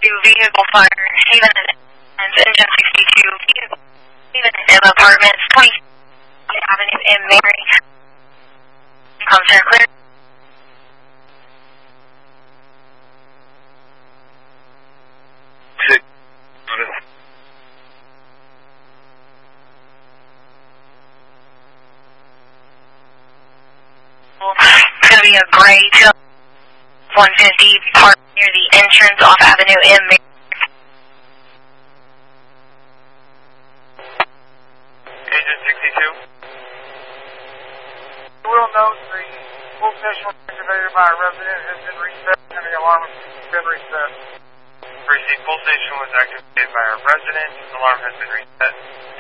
vehicle fire, Haven and Engine 62, vehicle, Haven M Apartments, 20 Avenue in Mary. Concert clear. It's going to be a gray 150 parked near the entrance off Avenue M. Agent 62. You will note the full station was activated by a resident has been reset and the alarm has been reset. Receipt, full station was activated by a resident. Alarm has been reset.